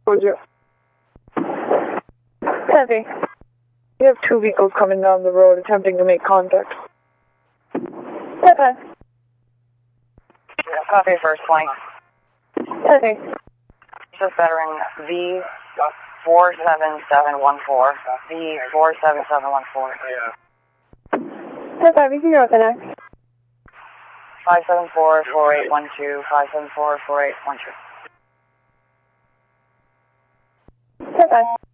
Roger. Heavy. You have two vehicles coming down the road attempting to make contact. Okay. Copy first flank. Heavy. Just veteran V47714. V47714. Okay, we can go with the next. 574-4812. 574-4812. Okay.